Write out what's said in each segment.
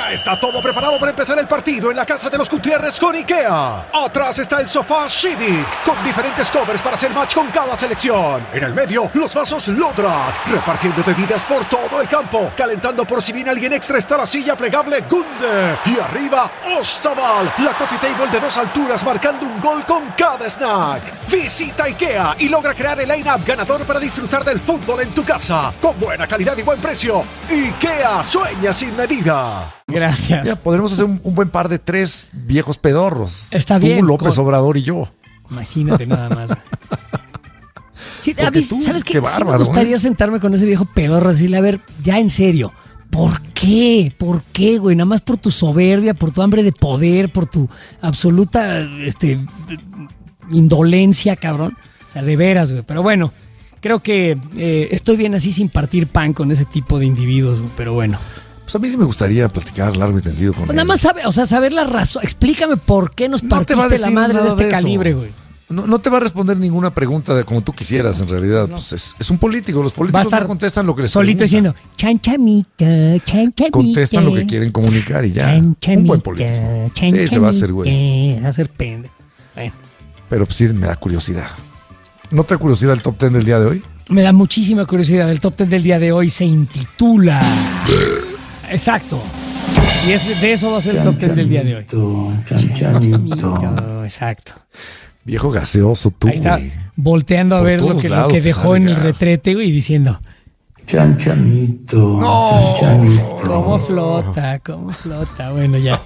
Ya está todo preparado para empezar el partido en la casa de los Gutiérrez con IKEA. Atrás está el sofá Civic, con diferentes covers para hacer match con cada selección. En el medio, los vasos Lodrat, repartiendo bebidas por todo el campo. Calentando por si viene alguien extra está la silla plegable Gunde. Y arriba, Ostaval, la coffee table de 2 alturas marcando un gol con cada snack. Visita IKEA y logra crear el line-up ganador para disfrutar del fútbol en tu casa. Con buena calidad y buen precio. IKEA, sueña sin medida. Gracias. Ya, podremos hacer un buen par de 3 viejos pedorros. Está bien. Tú, López Obrador y yo. Imagínate nada más. Sí, ¿sabes qué? Qué bárbaro, sí me gustaría sentarme con ese viejo pedorro y decirle, a ver, ya en serio, ¿por qué? ¿Por qué, güey? Nada más por tu soberbia, por tu hambre de poder, por tu absoluta indolencia, cabrón. O sea, de veras, güey. Pero bueno, creo que estoy bien así sin partir pan con ese tipo de individuos, güey. Pero bueno. Pues a mí sí me gustaría platicar largo y tendido con él. Pues nada más saber la razón. Explícame por qué nos partiste la madre de este calibre, güey. No te va a responder ninguna pregunta de como tú quisieras, en realidad. No. Pues es un político. Los políticos no contestan lo que les solito preguntan. Diciendo, chanchamita. Contestan lo que quieren comunicar y ya. Un buen político. Sí, se va a hacer, güey. Se va a hacer pendejo. Bueno. Pero pues sí, me da curiosidad. ¿No te da curiosidad el top 10 del día de hoy? Me da muchísima curiosidad. El top 10 del día de hoy se intitula... Exacto. Y de eso va a ser el top 10 del día de hoy. Chanchamito. Exacto. Viejo gaseoso tú, ahí está, güey. Volteando a ver lo que dejó en el retrete, güey, y diciendo... Chanchamito. No. Chanchamito. ¿Cómo flota? Bueno, ya.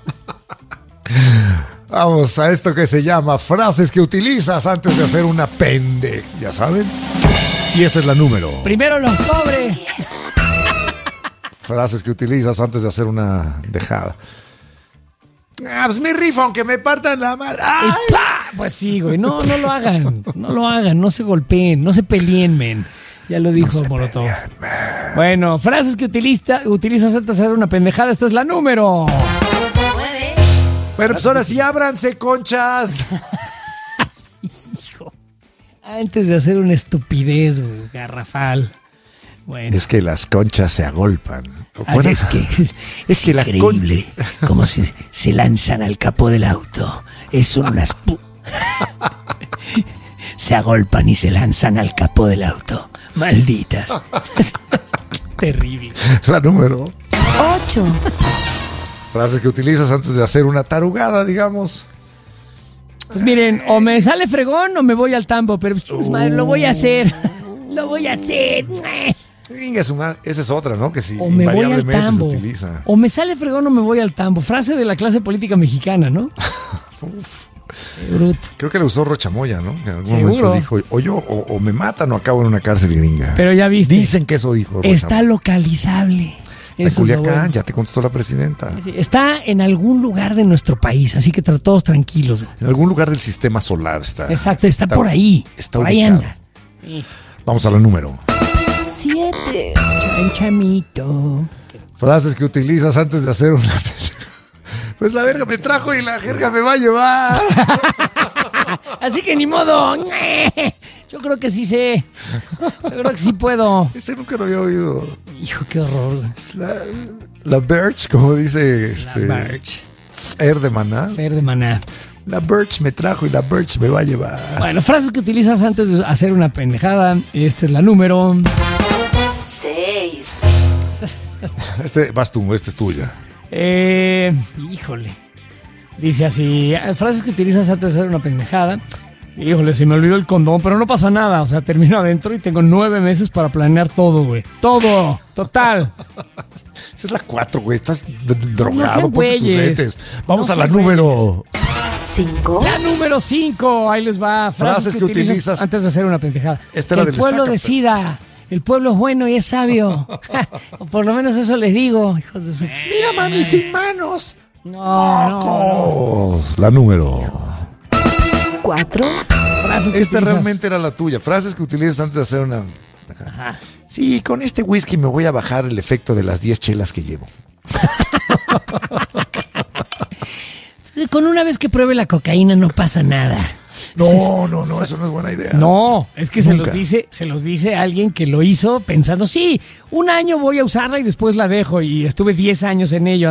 Vamos a esto que se llama frases que utilizas antes de hacer una pende. ¿Ya saben? Y esta es la número. Primero los pobres. Frases que utilizas antes de hacer una dejada. Pues me rifo aunque me partan la madre. Pues sí, güey. No lo hagan. No se golpeen. No se peleen, men. Ya lo dijo Molotov. Bueno, frases que utilizas antes de hacer una pendejada. Esta es la número 9. Bueno, pues ahora sí, ábranse, conchas. Hijo. Antes de hacer una estupidez, güey, garrafal. Bueno. Es que las conchas se agolpan. Es que increíble cómo se lanzan al capó del auto. Son unas... se agolpan y se lanzan al capó del auto. Malditas. Terrible. La número 8. Frases que utilizas antes de hacer una tarugada, digamos. Pues miren, o me sale fregón o me voy al tambo, pero madre, lo voy a hacer. Lo voy a hacer. Esa es otra, ¿no? Que si o me voy al invariablemente tambo. se utiliza. O me sale fregón o me voy al tambo. Frase de la clase política mexicana, ¿no? Bruto. Creo que la usó Rochamoya, ¿no? Que en algún ¿Seguro? momento dijo, o me matan o acabo en una cárcel gringa. Pero ya viste. Dicen que eso dijo Rochamoya. Está localizable. En Eso Culiacán, es lo bueno. ya te contestó la presidenta. Sí, está en algún lugar de nuestro país, así que todos tranquilos. En algún lugar del sistema solar está. Exacto, está por ahí. Está por ahí ubicado. anda. Vamos a la número. 7. Chanchamito. Frases que utilizas antes de hacer una... Pues la verga me trajo y la jerga me va a llevar. Así que ni modo. Yo creo que sí sé. Yo creo que sí puedo. Ese nunca lo había oído. Hijo, qué horror. La Birch, como dice La Birch. Air de Maná. Fer de Maná. La Birch me trajo y la Birch me va a llevar. Bueno, frases que utilizas antes de hacer una pendejada. Esta es la número 6. Vas tú, esta es tuya. Híjole. Dice así, frases que utilizas antes de hacer una pendejada. Híjole, se me olvidó el condón, pero no pasa nada. O sea, termino adentro y tengo 9 meses para planear todo, güey. Todo, total. Esa es la 4, güey. Estás drogado. No sean Ponte tus güeyes. lentes. Vamos No a la sean número. 5. La número 5, ahí les va. Frases que utilizas antes de hacer una pendejada. Esta era que el del pueblo Estaca, decida. El pueblo es bueno y es sabio. O por lo menos eso les digo, hijos de su... Mira, mami, sin manos. No. La número. 4. Frases que Esta utilizas. realmente era la tuya. Frases que utilizas antes de hacer una... Ajá. Sí, con este whisky me voy a bajar el efecto de las 10 chelas que llevo. Con una vez que pruebe la cocaína no pasa nada. No, eso no es buena idea. No, es que Nunca. se los dice alguien que lo hizo pensando, sí, un año voy a usarla y después la dejo y estuve 10 años en ello.